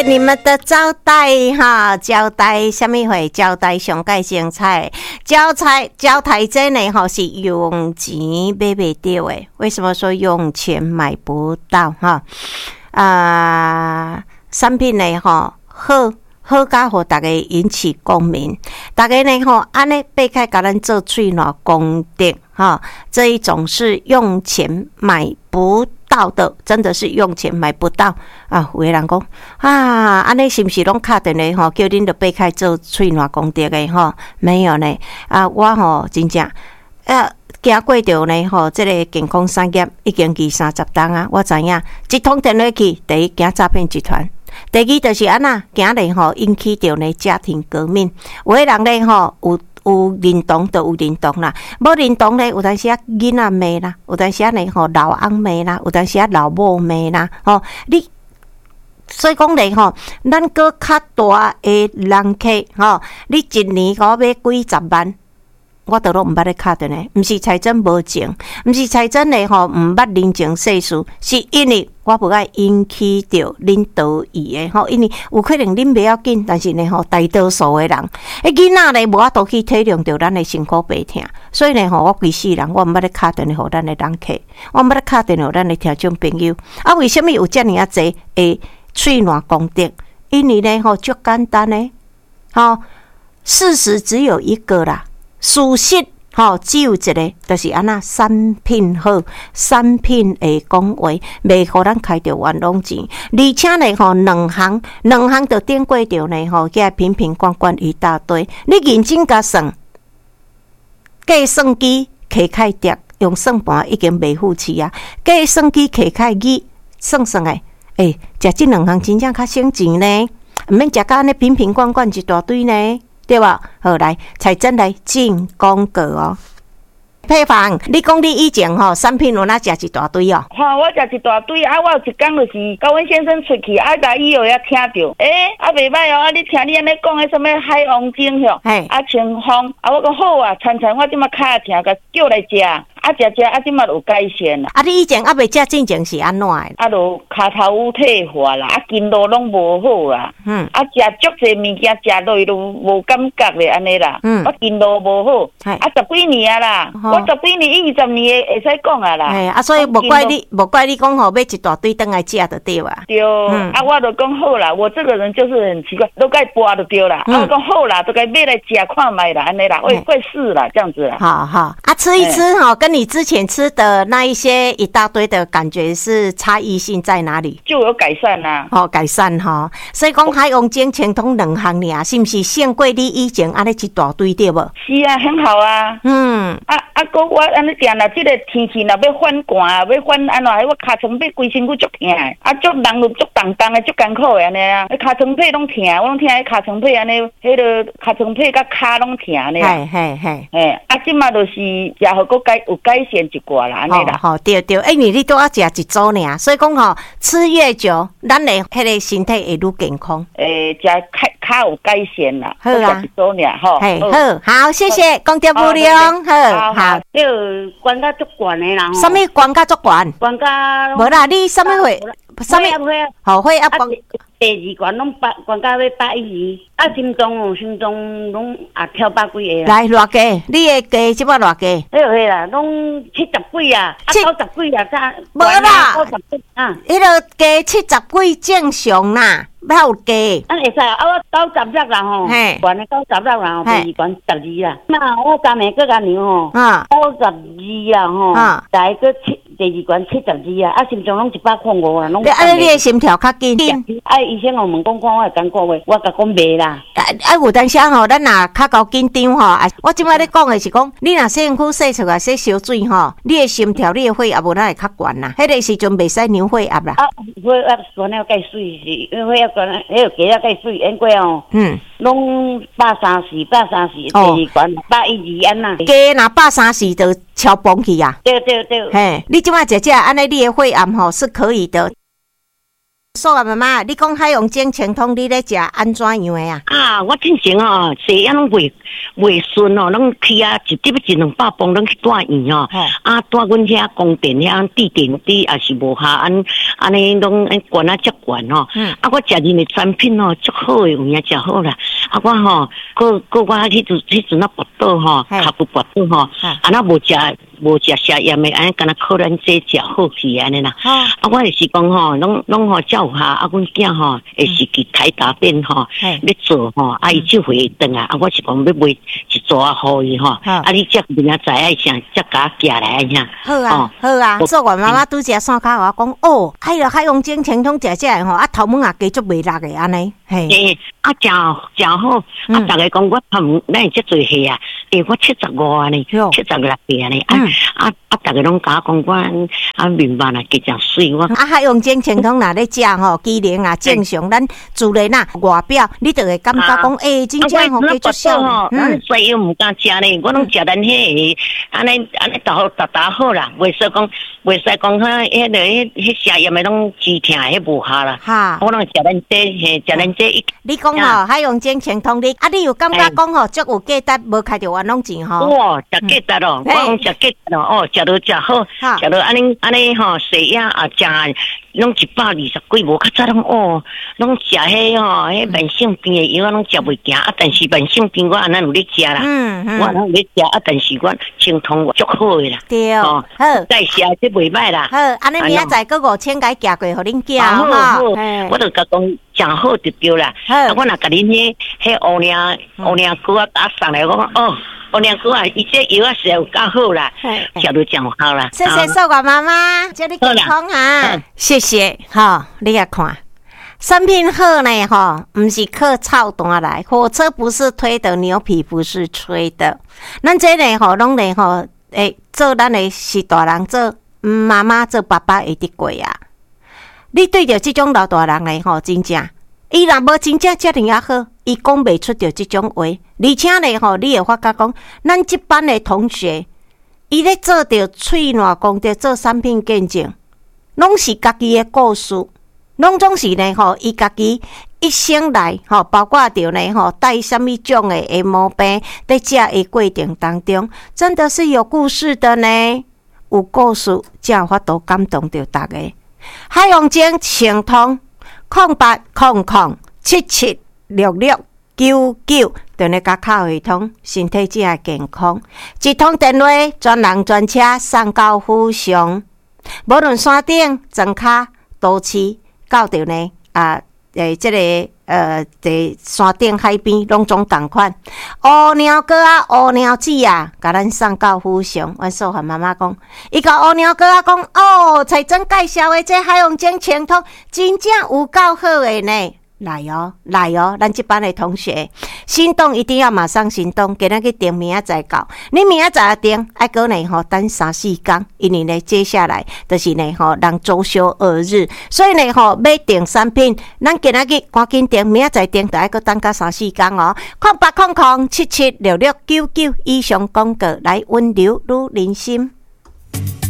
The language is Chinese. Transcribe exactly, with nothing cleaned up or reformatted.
你们的招待哈，招待什么会？招待上介精彩，招待招待真的哈是用钱买不到的。为什么说用钱买不到哈？啊，产品呢哈好。好甲互大家引起共鸣，大家呢吼安尼背开甲咱做喙暖功德哈，这一种是用钱买不到的，真的是用钱买不到啊！有的人讲啊，安尼是不是拢敲电话吼，叫恁着背开做喙暖功德的吼？没有呢啊，我吼真正啊。行过着呢吼，这个健康产业已经二三十档啊，我知影一通电话去，第一惊诈骗集团。第二就是安那，今日吼引起着呢家庭革命，有的人咧吼有有认同就有认同啦，无认同咧有当时啊囡仔骂啦，有当时啊呢吼老翁骂啦，有当时啊老母骂啦，吼你所以讲咧吼，咱个较大的人客吼，你一年我买几十万。我都拢毋捌咧敲电话，毋是财政无情，毋是财政咧吼，毋捌人情世事，是因为我无爱引起着恁得意诶吼，因为有可能恁袂要紧，但是呢吼，大多数诶人，诶囡仔咧无法度去体谅着咱诶辛苦悲痛，所以呢吼，我规世人我毋捌咧敲电话互咱诶人客，我毋捌咧敲电话互咱诶听众朋友。啊，为什么有遮尔啊济诶喙暖功德？因为呢吼，足简单诶，吼，事实只有一个啦。事实吼，只有一个，就是安那产品好，产品会讲话，袂互咱开着冤枉钱，而且呢吼，两行两行就顶过着呢吼，遐瓶瓶罐罐一大堆，你认真甲算，计算机摕开碟，用算盘已经袂付气啊，计算机摕开机算算诶，诶，食即两行真正较省钱呢，毋免食甲安尼瓶瓶罐罐一大堆呢。对吧？好来，才真来进广告哦。配方，你讲你以前吼产品有哪食一大堆哦？ 吼、哦，我食一大堆，啊，我有一工就是甲阮先生出去，啊，甲伊后也听着，诶、欸，啊，袂歹哦，啊，你听你安尼讲诶，什么海王精吼，啊，清风，啊，我讲好啊，餐餐我即马卡听，甲叫来食。啊，食食啊，即马有改善啦。 啊，你以前啊未食进前是安怎诶？ 啊，就骹头有退化啦，啊，筋络拢无好啦。嗯。啊，食足侪物件，食落去都无感觉咧，安尼啦。嗯。我筋络无好。啊，十几年啊啦，哦、我十几年、二十年会使讲啊啦。 哎，啊，所以无怪你，无怪你讲吼，买一大堆顿来食就对啊。 对。嗯。啊，我就讲好啦，我这个人就是很奇怪，都该剥就对啦。嗯。啊，我讲好啦，都该买来食看卖啦，安尼啦，会会试啦，这样子啦。 好好。啊，吃一吃哈，跟你之前吃的那一些一大堆的感觉是差异性在哪里？ 就有改善啦、 啊，哦，改善哈、哦。所以讲海王精清通两行尔，是不是胜过你以前安尼一大堆对无？ 是啊，很好啊。嗯。啊啊，哥我安尼定啦，这个天气若要反寒，要反安怎？我尻川背规身躯足痛的，啊，足人足重重的，足艰苦的安尼啊。尻川背拢痛，我拢听迄尻川背安尼，迄个尻川背甲骹拢痛安尼。 嘿嘿嘿。 嘿，啊，即马就是食好个改有改善一寡啦，安尼啦。 好、哦，对对，因为你都要食一周尔，所以讲吼，吃越久，咱的迄个身体会愈健康。 诶、欸，食较较有改善啦。 好啊， 食一周尔吼。 嘿，好，好，谢谢公德无量，好好。 你管甲足悬的啦。 什么管甲足悬？ 管甲。 无啦，你什么会？什么？好会啊，管。 第二关拢八，关到要八一二，啊心脏哦，心脏拢也跳百几个来偌价？你的价即摆偌价？ 迄个啦，拢七十几啊，啊九十几啊，啥？ 无啦， 九十几啊。 迄个价七十几正常啦，哪有价？ 啊会使啊，啊我九十六啦吼，关的九十六啦吼，第二关十二啦。那我昨暝搁甲娘吼，啊九十二啊吼，再搁七。第二关七十二啊，啊心脏拢一百零五啊，拢。你安尼你的心跳较紧。啊，医生我问讲看我会感觉话，我甲讲袂啦。 啊啊有当时吼，咱若较够紧张吼，啊，我即摆咧讲的是讲，你若洗身躯洗出来洗烧水吼，你的心跳、你的血压无咱会较悬啦。迄个时阵袂使量血压啦。 啊，血压悬了介水是，因为血压悬，迄个加了介水，因过哦。嗯。拢百三四、百三四，第二关百一二安呐。 加若百三四就超崩去啊。 对对对。 嘿，你即摆姐姐安尼，你的血压吼是可以的。 素媛妈妈，你讲海洋精清通，你咧食安怎样的啊？ 啊，我之前哦，细啊拢袂袂顺哦，拢去啊一滴一两百磅，拢去住院哦。啊，住阮遐供电遐地电滴也是无下，安安尼拢管啊接管哦。嗯。啊，我食人的产品哦，足好诶，有影食好啦。啊，我吼，个个我迄阵迄阵啊跋倒吼，脚骨跋倒吼，啊那无食无食下药诶，安尼敢若靠咱这食好去安尼啦。啊，我就是讲吼，拢拢吼照下，啊，阮囝吼会是去台大便吼，要做吼，啊，伊就回转啊，啊，我是讲要买一撮啊，互伊吼，啊，你则明仔载爱啥，则甲寄来安遐。 好啊，好啊，素媛妈妈拄则线骹我讲，哦，哎呀，海洋精清通食食诶吼，啊，头毛也加足袂落诶安尼，嘿， 诶，啊，真真好，啊，逐个讲我头毛咱遮侪岁啊，诶，我七十五安尼，七十六岁安尼，啊啊啊，逐个拢甲我讲我啊面貌啊，加真水我。 啊，海洋精清通若咧食吼，机能啊正常，咱自然啊外表，你就会感觉讲，诶，真正吼加足少吼，咱西药毋敢食咧，我拢食咱迄个，安尼安尼逐好逐逐好啦，袂使讲袂使讲迄迄个迄迄食药诶拢止痛迄无效啦。哈，我拢食咱这嘿，食咱这一。 你讲吼，海洋精清通你，啊，你有感觉讲吼，足有价值，无开着冤枉钱吼？ 哇，食价值咯，我讲食价值咯，哦，食到食好，食到安尼安尼吼，细呀啊食。拢一百二十几，无较早拢哦，拢食迄吼，迄慢性病诶药，我拢食袂行啊。但是慢性病我安尼有咧食啦，嗯嗯，我安尼有咧食啊。但是我精通我足好诶啦， 对哦，好， 再食这袂歹啦。 好，安尼明仔载个五千甲寄过，互恁寄好好，我就甲讲真好就对啦。啊，我若甲恁迄迄乌娘乌娘哥啊打上来，我讲哦。我娘哥啊，伊这药啊是有够好啦，食到真好啦。 谢谢素媛妈妈，祝你健康啊！谢谢，哈，你也看，产品好呢，哈，不是靠操蛋来，火车不是推的，牛皮不是吹的。咱这呢，吼，拢呢，吼，诶，做咱的是大人，做妈妈，做爸爸会得过啊。你对着这种老大人呢，吼，真正。伊若无真正遮尔啊好，伊讲袂出着即种话，而且呢吼，你会发觉讲，咱即班的同学，伊咧做着喙烂讲着做产品见证，拢是家己的故事，拢总是呢吼，伊家己一生来吼，包括着呢吼，带什么种的的毛病，在食的过程当中，真的是有故事的呢，有故事才有法度感动着大家。海洋精清通。空八空空七七六六九九，电话甲卡会通，身体只会健康。一通电话，专人专车送到府上，无论山顶、庄脚、都市，到着呢啊诶，即、这个呃，伫山顶海边拢总共款。乌鸟哥啊，乌鸟子啊，甲咱送到府上。阮素媛妈妈讲，伊甲乌鸟哥啊讲，哦，彩珍介绍的这海洋精清通，真正有够好的呢。来哦，来哦，咱这班的同学，行动一定要马上行动，今仔去订明仔载到。你明仔载订，爱过呢吼，等三四天，因为呢，接下来就是呢吼，人周休二日，所以呢吼，要订产品，咱今仔去赶紧订，明仔载订，就爱过等到三四天哦。空八空空七七六六九九以上广告来温柔如人心。